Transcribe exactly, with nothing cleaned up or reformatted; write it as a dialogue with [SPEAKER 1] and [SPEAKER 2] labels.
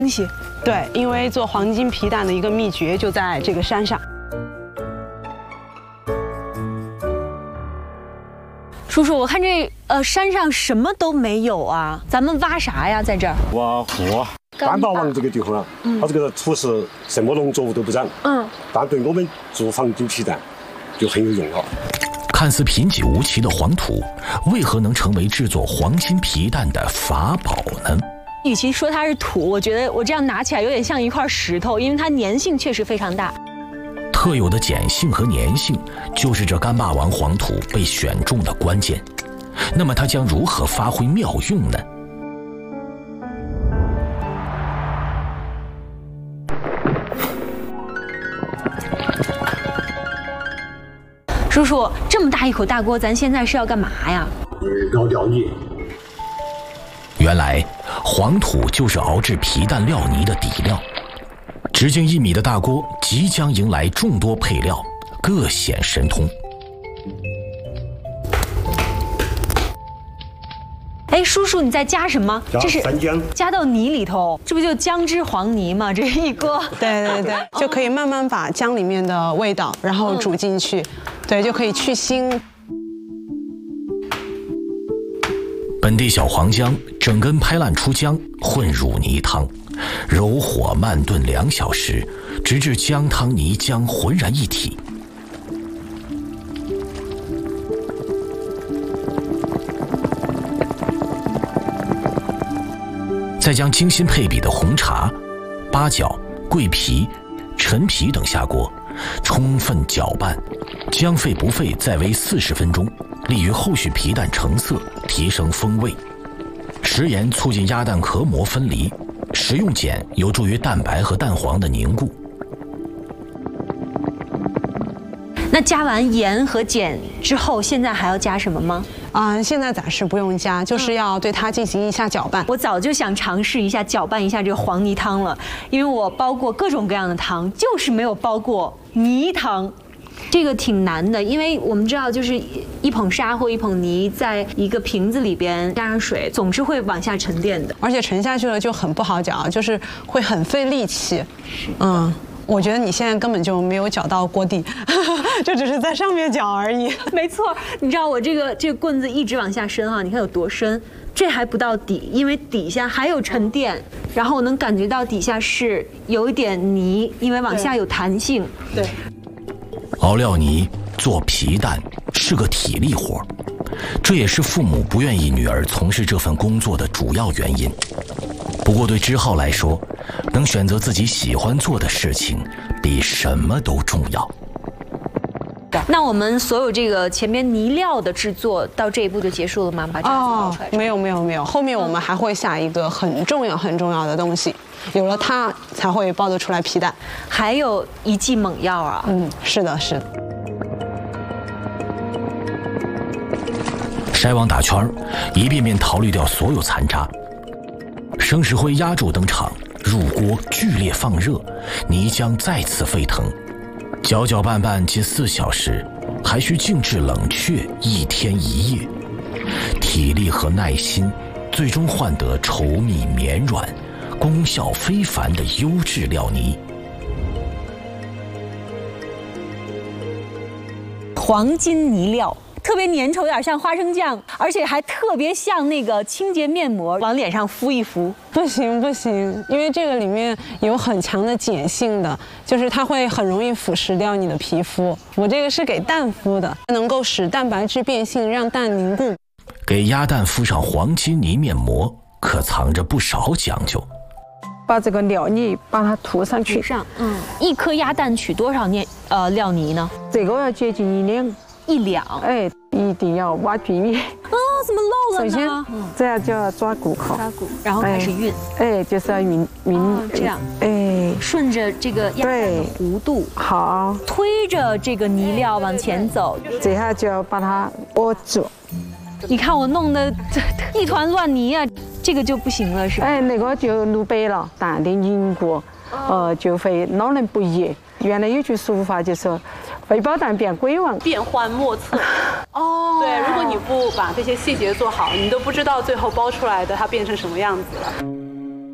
[SPEAKER 1] 东西。对，因为做黄金皮蛋的一个秘诀就在这个山上。
[SPEAKER 2] 叔叔，我看这呃山上什么都没有啊，咱们挖啥呀？在这儿
[SPEAKER 3] 挖土。干巴王这个地方啊，它这个土是什么农作物都不长，嗯，但对我们做黄金皮蛋就很有用了。
[SPEAKER 4] 看似贫瘠无奇的黄土，为何能成为制作黄金皮蛋的法宝呢？
[SPEAKER 2] 与其说它是土，我觉得我这样拿起来有点像一块石头，因为它粘性确实非常大。
[SPEAKER 4] 特有的碱性和粘性，就是这干巴王黄土被选中的关键。那么它将如何发挥妙用呢？
[SPEAKER 2] 叔叔，这么大一口大锅，咱现在是要干嘛呀？
[SPEAKER 3] 熬料泥。
[SPEAKER 4] 原来黄土就是熬制皮蛋料泥的底料。直径一米的大锅即将迎来众多配料，各显神通。
[SPEAKER 2] 哎，叔叔，你在加什么？
[SPEAKER 3] 这是三姜，
[SPEAKER 2] 加到泥里头，这不就姜汁黄泥吗？这一锅。
[SPEAKER 1] 对对对，就可以慢慢把姜里面的味道，然后煮进去，对，就可以去腥。
[SPEAKER 4] 本地小黄姜整根拍烂出浆，混入泥汤，柔火慢炖两小时，直至姜汤泥浆浑然一体。再将精心配比的红茶、八角、桂皮、陈皮等下锅，充分搅拌，姜沸不沸再煨四十分钟，利于后续皮蛋成色，提升风味。食盐促进鸭蛋壳膜分离，食用碱有助于蛋白和蛋黄的凝固。
[SPEAKER 2] 那加完盐和碱之后，现在还要加什么吗？
[SPEAKER 1] 啊、呃，现在暂时不用加，就是要对它进行一下搅拌。
[SPEAKER 2] 我早就想尝试一下搅拌一下这个黄泥汤了，因为我煲过各种各样的汤，就是没有煲过泥汤。这个挺难的，因为我们知道，就是一捧沙或一捧泥在一个瓶子里边加上水，总是会往下沉淀的，
[SPEAKER 1] 而且沉下去了就很不好搅，就是会很费力气。嗯。我觉得你现在根本就没有搅到锅底，就只是在上面搅而已。
[SPEAKER 2] 没错，你知道我这个这个棍子一直往下伸哈，你看有多深？这还不到底，因为底下还有沉淀，然后我能感觉到底下是有一点泥，因为往下有弹性。
[SPEAKER 1] 对。
[SPEAKER 4] 熬料泥做皮蛋是个体力活，这也是父母不愿意女儿从事这份工作的主要原因。不过对之浩来说，能选择自己喜欢做的事情，比什么都重要。
[SPEAKER 2] 那我们所有这个前面泥料的制作到这一步就结束了吗？把这个熬出来？
[SPEAKER 1] 没有没有没有，后面我们还会下一个很重要很重要的东西，有了它才会煲得出来皮蛋。
[SPEAKER 2] 还有一剂猛药啊！
[SPEAKER 1] 嗯，是的，是的。
[SPEAKER 4] 筛网打圈，一遍遍淘滤掉所有残渣。生石灰压轴登场，入锅剧烈放热，泥浆再次沸腾，搅搅拌拌近四小时，还需静置冷却一天一夜。体力和耐心，最终换得稠密绵软、功效非凡的优质料泥。
[SPEAKER 2] 黄金泥料。特别粘稠，有点像花生酱，而且还特别像那个清洁面膜，往脸上敷一敷。
[SPEAKER 1] 不行不行，因为这个里面有很强的碱性的，就是它会很容易腐蚀掉你的皮肤。我这个是给蛋敷的，能够使蛋白质变性，让蛋凝固。
[SPEAKER 4] 给鸭蛋敷上黄金泥面膜，可藏着不少讲究。
[SPEAKER 5] 把这个料泥把它涂上去。
[SPEAKER 2] 涂上，嗯，一颗鸭蛋取多少面呃料泥呢？
[SPEAKER 5] 这个要接近一两。
[SPEAKER 2] 一两，
[SPEAKER 5] 哎，一定要挖均匀。
[SPEAKER 2] 啊，怎么漏了呢？
[SPEAKER 5] 首先，这样就要抓骨口，
[SPEAKER 2] 抓骨，然后开始熨。
[SPEAKER 5] 哎，就是要匀匀、
[SPEAKER 2] 哦，这样，
[SPEAKER 5] 哎，
[SPEAKER 2] 顺着这个鸭蛋的弧度，
[SPEAKER 5] 好，
[SPEAKER 2] 推着这个泥料往前走。
[SPEAKER 5] 这下就要把它握住。
[SPEAKER 2] 你看我弄的一团乱泥啊，这个就不行了，是吧？
[SPEAKER 5] 哎，那个就露白了，蛋的凝固，呃，就会老嫩不易。原来有句俗话就说。未包蛋变鬼王，
[SPEAKER 6] 变幻莫测。哦，对，如果你不把这些细节做好，你都不知道最后包出来的它变成什么样子了。